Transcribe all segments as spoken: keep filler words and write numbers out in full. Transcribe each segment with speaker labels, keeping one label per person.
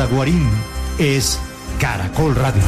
Speaker 1: cada Guarín es Caracol Radio.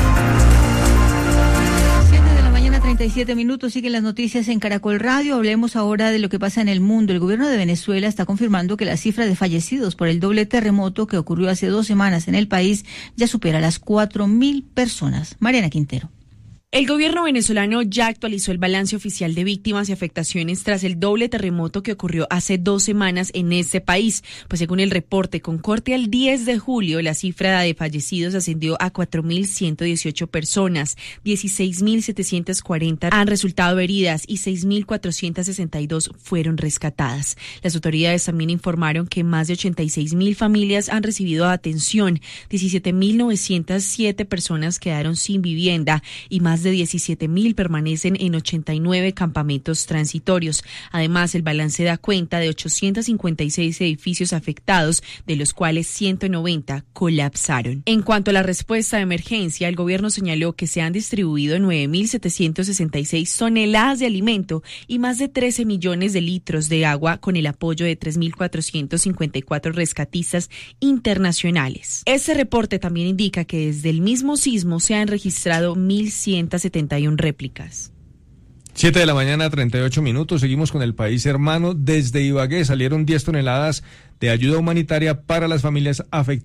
Speaker 2: treinta y siete minutos, siguen las noticias en Caracol Radio. Hablemos ahora de lo que pasa en el mundo. El gobierno de Venezuela está confirmando que la cifra de fallecidos por el doble terremoto que ocurrió hace dos semanas en el país ya supera las cuatro mil personas. Mariana Quintero.
Speaker 3: El gobierno venezolano ya actualizó el balance oficial de víctimas y afectaciones tras el doble terremoto que ocurrió hace dos semanas en este país. Pues según el reporte, con corte al diez de julio, la cifra de fallecidos ascendió a cuatro mil ciento dieciocho personas, dieciséis mil setecientas cuarenta han resultado heridas y seis mil cuatrocientas sesenta y dos fueron rescatadas. Las autoridades también informaron que más de ochenta y seis mil familias han recibido atención, diecisiete mil novecientas siete personas quedaron sin vivienda y más de diecisiete mil permanecen en ochenta y nueve campamentos transitorios. Además, el balance da cuenta de ochocientos cincuenta y seis edificios afectados, de los cuales ciento noventa colapsaron. En cuanto a la respuesta de emergencia, el gobierno señaló que se han distribuido nueve mil setecientas sesenta y seis toneladas de alimento y más de trece millones de litros de agua con el apoyo de tres mil cuatrocientos cincuenta y cuatro rescatistas internacionales. Este reporte también indica que desde el mismo sismo se han registrado mil ciento setenta y una réplicas.
Speaker 4: Siete de la mañana, treinta y ocho minutos. Seguimos con el país hermano. Desde Ibagué salieron diez toneladas de ayuda humanitaria para las familias afectadas